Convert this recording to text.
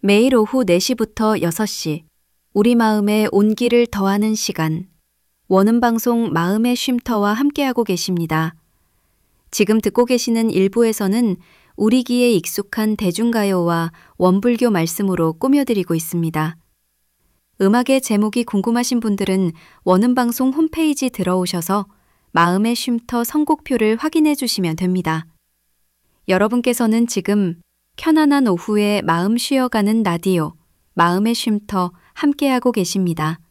매일 오후 4시부터 6시, 우리 마음에 온기를 더하는 시간, 원음방송 마음의 쉼터와 함께하고 계십니다. 지금 듣고 계시는 일부에서는 우리 귀에 익숙한 대중가요와 원불교 말씀으로 꾸며드리고 있습니다. 음악의 제목이 궁금하신 분들은 원음방송 홈페이지 들어오셔서 마음의 쉼터 선곡표를 확인해 주시면 됩니다. 여러분께서는 지금 편안한 오후에 마음 쉬어가는 라디오, 마음의 쉼터 함께하고 계십니다.